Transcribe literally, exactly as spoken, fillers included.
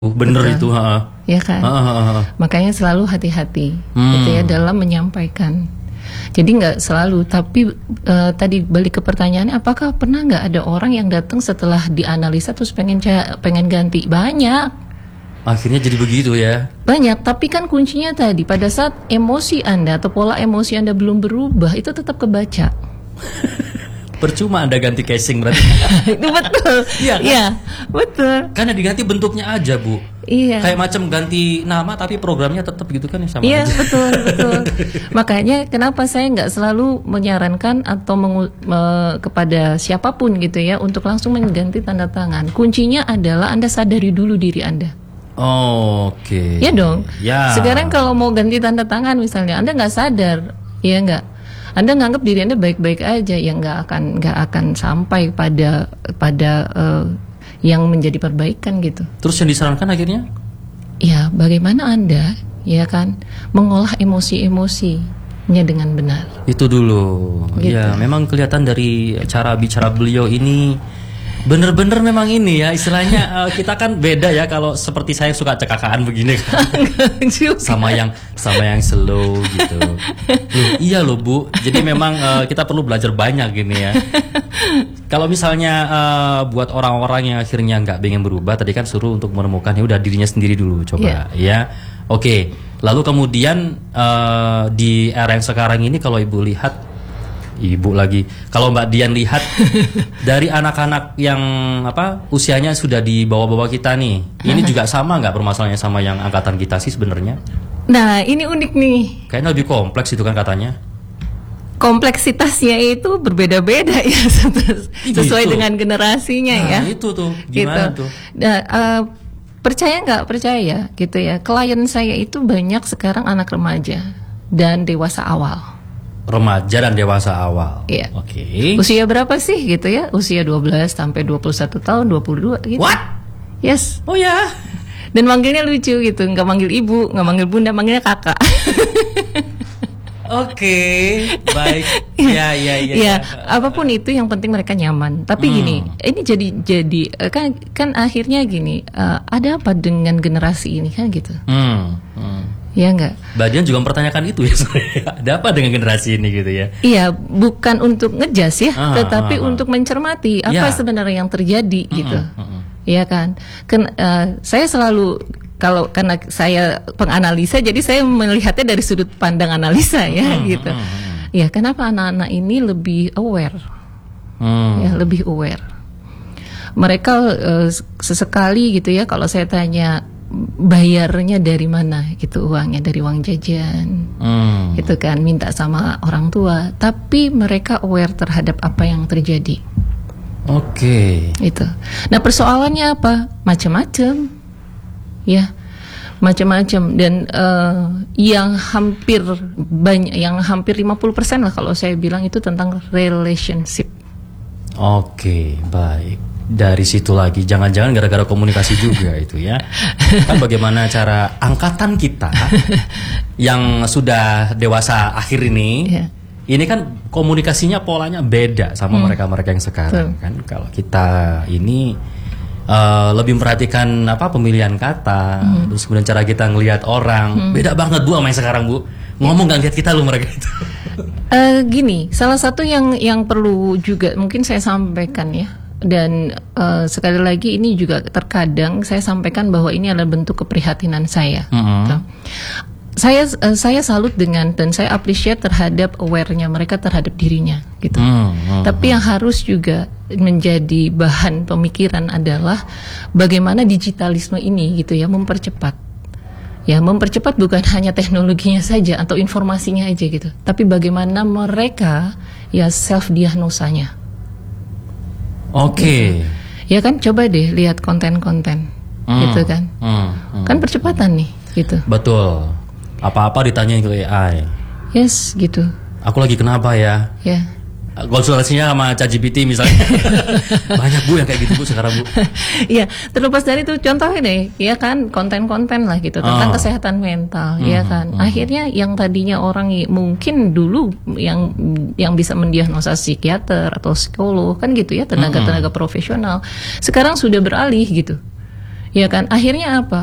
Bener Betul. itu, ha. Ya kan? Ha, ha, ha, ha. Makanya selalu hati-hati Hmm. gitu ya dalam menyampaikan. Jadi nggak selalu, tapi uh, tadi balik ke pertanyaannya, apakah pernah nggak ada orang yang datang setelah dianalisa terus pengen ca- pengen ganti? Banyak, Akhirnya jadi begitu ya. banyak. Tapi kan kuncinya tadi pada saat emosi Anda atau pola emosi Anda belum berubah, itu tetap kebaca. Percuma Anda ganti casing berarti. Itu betul. Iya kan? Iya, betul. Karena diganti bentuknya aja, Bu. Iya. Kayak macam ganti nama tapi programnya tetap gitu kan ya, sama Iya, aja. betul, betul. Makanya kenapa saya nggak selalu menyarankan atau mengu- me- kepada siapapun gitu ya untuk langsung mengganti tanda tangan. Kuncinya adalah Anda sadari dulu diri Anda. Oh, oke. Ya dong. Ya. Sekarang kalau mau ganti tanda tangan misalnya, Anda nggak sadar, ya nggak. Anda nganggap diri Anda baik-baik aja, ya nggak akan nggak akan sampai pada pada uh, yang menjadi perbaikan gitu. Terus yang disarankan akhirnya? Ya, bagaimana Anda, ya kan, mengolah emosi-emosinya dengan benar. Itu dulu. Gitu. Ya, memang kelihatan dari cara bicara beliau ini bener-bener memang ini ya istilahnya, uh, kita kan beda ya kalau seperti saya suka cekakaan begini kan. sama yang sama yang slow gitu. Loh, iya loh Bu. Jadi memang uh, kita perlu belajar banyak gini ya. Kalau misalnya uh, buat orang-orang yang akhirnya nggak pengen berubah, tadi kan suruh untuk menemukan ya udah dirinya sendiri dulu coba ya. Oke. Lalu kemudian uh, di era yang sekarang ini kalau Ibu lihat, Ibu lagi, kalau Mbak Dian lihat dari anak-anak yang apa usianya sudah di bawah-bawah kita nih, ini juga sama nggak permasalahannya sama yang angkatan kita sih sebenarnya? Nah, ini unik nih. Kayaknya lebih kompleks itu kan katanya. Kompleksitasnya itu berbeda-beda ya sesuai Gitu. dengan generasinya Nah, ya. itu tuh gimana gitu. tuh? Nah, uh, percaya nggak percaya gitu ya. Klien saya itu banyak sekarang anak remaja dan dewasa awal. Remaja dan dewasa awal. Iya. Oke. Usia berapa sih gitu ya? Usia dua belas sampai dua puluh satu tahun, dua puluh dua gitu. What? Yes. Oh ya. Dan manggilnya lucu gitu, nggak manggil ibu, nggak manggil bunda, manggilnya kakak. Oke, baik. Ya, ya, ya. Ya, apapun itu yang penting mereka nyaman. Tapi Hmm. gini, ini jadi jadi eh, kan kan akhirnya gini, eh, ada apa dengan generasi ini kan gitu? Hmm. hmm. Ya enggak? Mbak Dian juga mempertanyakan itu ya. Ada apa dengan generasi ini gitu ya? Iya, bukan untuk ngejas ya, Ah, tetapi ah, ah. untuk mencermati apa Ya. sebenarnya yang terjadi gitu. mm-mm. Iya kan? Ken, eh, saya selalu kalau karena saya penganalisa, jadi saya melihatnya dari sudut pandang analisa ya Hmm, gitu. hmm, hmm. Ya, kenapa anak-anak ini lebih aware? Hmm. Ya, lebih aware. Mereka eh, sesekali gitu ya, kalau saya tanya bayarnya dari mana gitu, uangnya dari uang jajan Hmm. gitu kan, minta sama orang tua, tapi mereka aware terhadap apa yang terjadi. Oke. Itu. Nah, persoalannya apa? Macam-macam. Ya. Macam-macam, dan eh, yang hampir banyak, yang hampir lima puluh persen lah kalau saya bilang itu tentang relationship. Oke, baik. Dari situ lagi, jangan-jangan gara-gara komunikasi juga itu ya. Kan bagaimana cara angkatan kita yang sudah dewasa akhir ini, Ya. ini kan komunikasinya polanya beda sama Hmm. mereka-mereka yang sekarang. Betul. Kan kalau kita ini uh, lebih memperhatikan apa pemilihan kata, Hmm. terus kemudian cara kita ngelihat orang, beda banget Bu sama yang sekarang Bu. Ngomong gak lihat kita loh mereka itu. Eh, gini, salah satu yang yang perlu juga mungkin saya sampaikan ya, dan eh, sekali lagi ini juga terkadang saya sampaikan bahwa ini adalah bentuk keprihatinan saya. Mm-hmm. Gitu. Saya eh, saya salut dengan dan saya appreciate terhadap aware-nya mereka terhadap dirinya gitu. Hmm, hmm, Tapi yang harus juga menjadi bahan pemikiran adalah bagaimana digitalisme ini gitu ya mempercepat. Ya, mempercepat bukan hanya teknologinya saja atau informasinya aja gitu, tapi bagaimana mereka ya self diagnosanya. Oke. Ya kan, coba deh lihat konten-konten Hmm, gitu kan. hmm, hmm. Kan percepatan nih gitu. Betul. Apa-apa ditanyain ke A I. Yes, gitu. Aku lagi kenapa ya? Ya. Konsultasinya sama ChatGPT misalnya. Banyak Bu yang kayak gitu Bu sekarang Bu. Iya, terlepas dari itu contohnya deh, ya kan, konten-konten lah gitu tentang Oh. kesehatan mental, Hmm, ya kan. hmm. Akhirnya yang tadinya orang i- mungkin dulu yang yang bisa mendiagnosa psikiater atau psikolog kan gitu ya, tenaga-tenaga profesional, sekarang sudah beralih gitu. Ya kan, akhirnya apa?